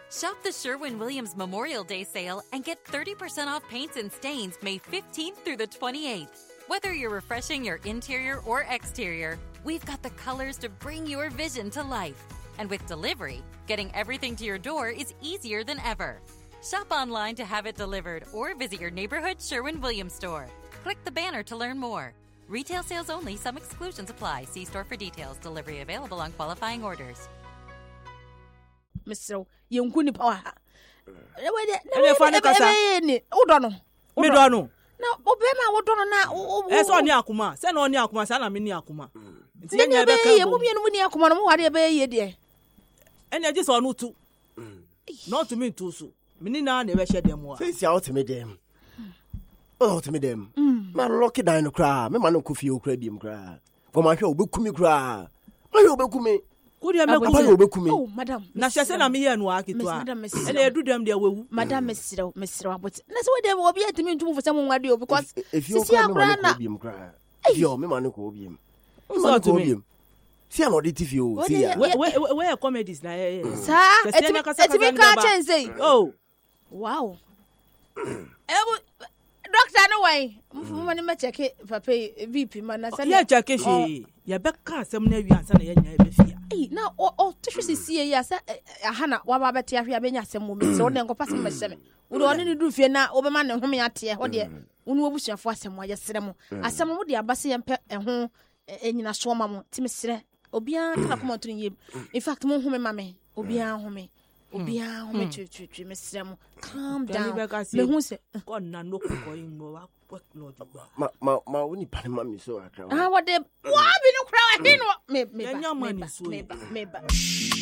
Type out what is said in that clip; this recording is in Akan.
Shop the Sherwin-Williams Memorial Day sale and get 30% off paints and stains May 15th through the 28th. Whether you're refreshing your interior or exterior, we've got the colors to bring your vision to life. And with delivery, getting everything to your door is easier than ever. Shop online to have it delivered or visit your neighborhood Sherwin-Williams store. Click the banner to learn more. Retail sales only. Some exclusions apply. See store for details. Delivery available on qualifying orders. Mr. Yonkuni Power. Medono. No, Obama would don't know. That's on Yakuma. Send on Yakuma, Sana Mini Yakuma. Then you be a woman when you come on what you be dear. And I just want to. Not to me too soon. Minina never shed them more. Say out to me them. Oh, to me them. Man, lucky dino cry. Me man no coffee or credium cry. For my show, book me cry. My obekumi. Could you make a oh, madam? Nasha me and walk it to Madam, and they do them their will. Madam, Mr. Roberts. That's what they will be at me to for someone radio because if you see a grandma cry, you're me man who be him. To him. See, I'm not if you see where comedies now. Sir, it's me catch say. Oh, wow. Doctor, no way. Money ma check it for pay VP man. Yeah, check it. Ya beka some nevi answer na yenya ebefia. Now, tissue see ya say Hannah, wa ba betia hwe abenya asem mo me so ne nkopa sem mesem. Wo do ne du fie na obema ne home ate ho de unu obusuafo asem wa yesere mo. Asem mo de abase yempe ho enyina so ma mo ti mesere. Obia kana ko montun yem. In fact, mo home ma me. Obia home. Obia home twi mesere mo. Calm down. Me hu se God na no ko yin mo wa Lord. Ma woni pane ma mi so akra. What the wa bi no kra wa hin me